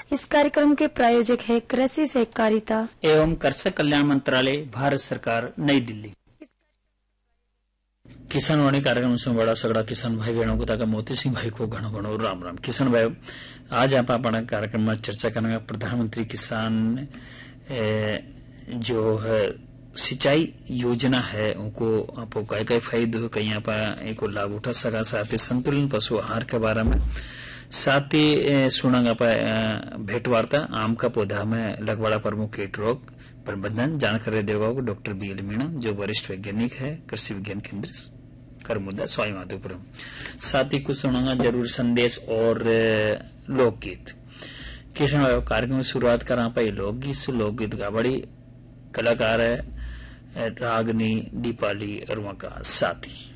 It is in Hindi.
इस कार्यक्रम के प्रायोजक है कृषि सहकारिता एवं कृषक कल्याण मंत्रालय, भारत सरकार, नई दिल्ली। किसान वाणी कार्यक्रम में बड़ा सगड़ा किसान भाई बहनों को ताकि मोती सिंह भाई को घणो घणो राम राम। किसान भाई, आज आप अपना कार्यक्रम में चर्चा करेंगे प्रधानमंत्री किसान जो है सिंचाई योजना है, उनको आपको काय काय फायदे हो, कहीं आप एक लाभ उठा सका, साथ ही संतुलन पशु आहार के बारे में, साथ ही सुनांगा भेंट वार्ता आम का पौधा में लगवाड़ा प्रमुख कीट रोग प्रबंधन जानकारी देगा डॉक्टर BL मीणा, जो वरिष्ठ वैज्ञानिक है कृषि विज्ञान केंद्र करमुद्दा सवाई माधोपुरम। साथ ही कुछ सुनांगा जरूर संदेश और लोकगीत। किशन कार्यक्रम में शुरुआत करा पाई लोकगीत का बड़ी कलाकार है रागनी दीपाली और वहां का साथी।